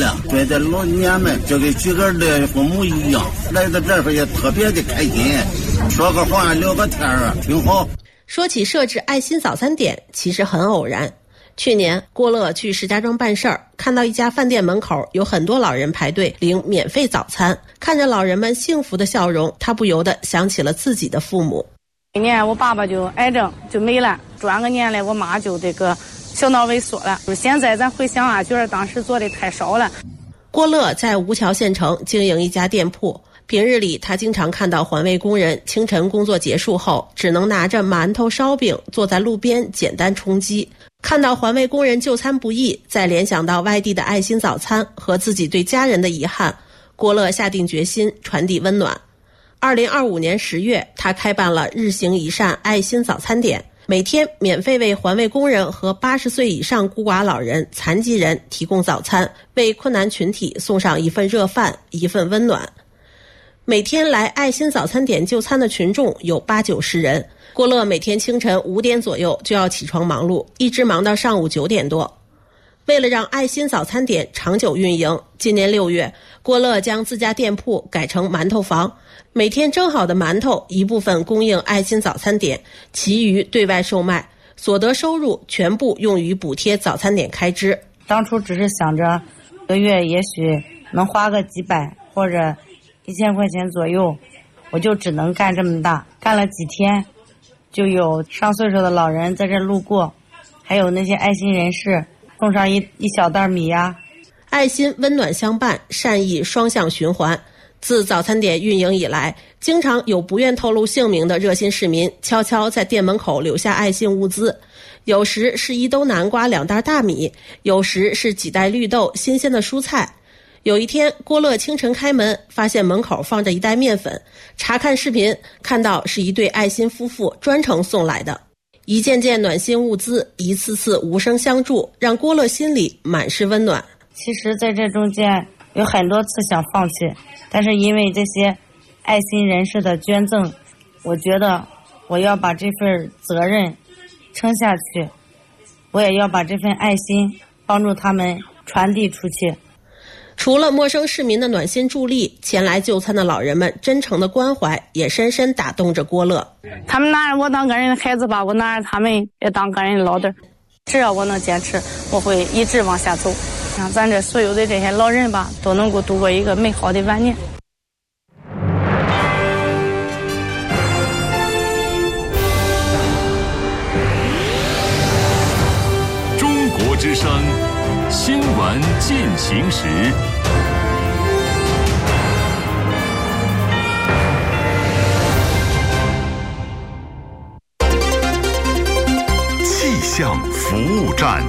了，觉得老年们就跟自个儿的父母一样，来到这儿也特别的开心，说个话聊个天儿挺好。 说起设置爱心早餐点，其实很偶然。去年郭乐去石家庄办事儿，看到一家饭店门口有很多老人排队领免费早餐，看着老人们幸福的笑容，他不由得想起了自己的父母。 那年我爸爸就癌症就没了，转个年来我妈就这个小脑萎缩了。现在咱回想啊，觉得当时做的太少了。 郭乐在吴桥县城经营一家店铺，平日里他经常看到环卫工人清晨工作结束后只能拿着馒头烧饼坐在路边简单充饥。看到环卫工人就餐不易，再联想到外地的爱心早餐和自己对家人的遗憾，郭乐下定决心传递温暖。2025年10月，他开办了日行一善爱心早餐点，每天免费为环卫工人和80岁以上孤寡老人、残疾人提供早餐，为困难群体送上一份热饭，一份温暖。每天来爱心早餐点就餐的群众有80-90人。郭乐每天清晨5点左右就要起床忙碌，一直忙到上午9点多。为了让爱心早餐点长久运营，今年6月，郭乐将自家店铺改成馒头房，每天蒸好的馒头一部分供应爱心早餐点，其余对外售卖，所得收入全部用于补贴早餐点开支。 当初只是想着个月也许能花个几百或者1000块钱左右，我就只能干这么大。干了几天，就有上岁数的老人在这路过，还有那些爱心人士送上一小袋米呀。 爱心温暖相伴，善意双向循环。自早餐点运营以来，经常有不愿透露姓名的热心市民悄悄在店门口留下爱心物资，有时是1兜南瓜2袋大米，有时是几袋绿豆新鲜的蔬菜。有一天，郭乐清晨开门，发现门口放着一袋面粉，查看视频看到是一对爱心夫妇专程送来的。一件件暖心物资，一次次无声相助，让郭乐心里满是温暖。 其实在这中间有很多次想放弃，但是因为这些爱心人士的捐赠，我觉得我要把这份责任撑下去，我也要把这份爱心帮助他们传递出去。 除了陌生市民的暖心助力，前来就餐的老人们真诚的关怀也深深打动着郭乐。 他们拿着我当个人的孩子吧，我拿着他们也当个人的老弟。只要我能坚持，我会一直往下走，让咱这所有的这些老人吧，都能够度过一个美好的晚年。 中国之声新闻进行时。气象服务站，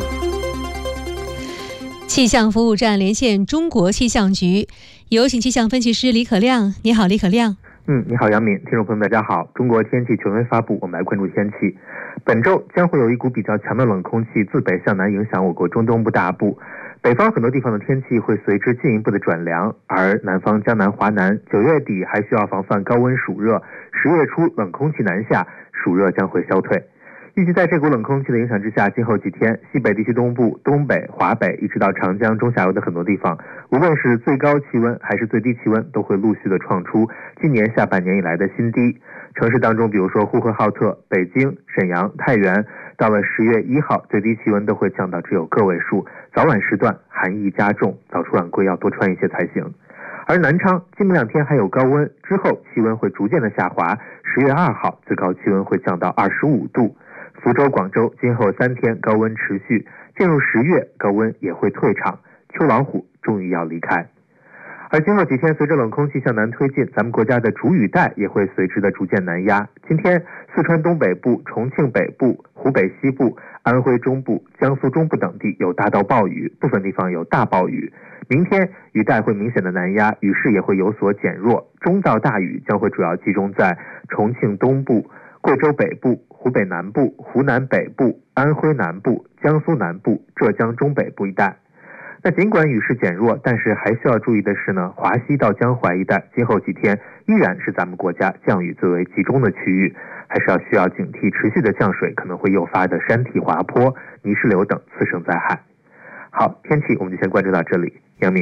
气象服务站连线中国气象局，有请气象分析师李可亮。你好，李可亮。 你好，杨敏。听众朋友们，大家好。中国天气权威发布，我们来关注天气。本周将会有一股比较强的冷空气自北向南影响我国中东部大部，北方很多地方的天气会随之进一步的转凉，而南方江南、华南9月底还需要防范高温暑热，10月初冷空气南下，暑热将会消退。预计在这股冷空气的影响之下，今后几天西北地区东部、东北、华北一直到长江中下游的很多地方，无论是最高气温还是最低气温，都会陆续的创出今年下半年以来的新低。城市当中，比如说呼和浩特、北京、沈阳、太原，到了10月1号，最低气温都会降到只有个位数，早晚时段寒意加重，早出晚归要多穿一些才行。而南昌今明2天还有高温，之后气温会逐渐的下滑，10月2号最高气温会降到25度。福州、广州今后3天高温持续，进入10月高温也会退场，秋老虎终于要离开。而今后几天随着冷空气向南推进，咱们国家的主雨带也会随之的逐渐南压。今天四川东北部、重庆北部、湖北西部、安徽中部、江苏中部等地有大到暴雨，部分地方有大暴雨。明天雨带会明显的南压，雨势也会有所减弱，中到大雨将会主要集中在重庆东部、贵州北部、湖北南部、湖南北部、安徽南部、江苏南部、浙江中北部一带。那尽管雨势减弱，但是还需要注意的是呢，华西到江淮一带今后几天依然是咱们国家降雨最为集中的区域，还是需要警惕持续的降水可能会诱发的山体滑坡、泥石流等次生灾害。好，天气我们就先关注到这里。杨明。